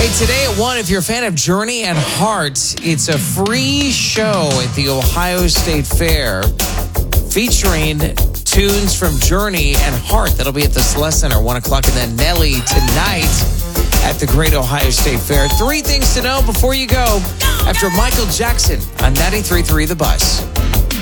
Hey, today at 1, if you're a fan of Journey and Heart, it's a free show at the Ohio State Fair featuring tunes from Journey and Heart. That'll be at the Celeste Center, 1 o'clock, and then Nelly tonight at the Great Ohio State Fair. 3 things to know before you go after Michael Jackson on 93.3 The Bus.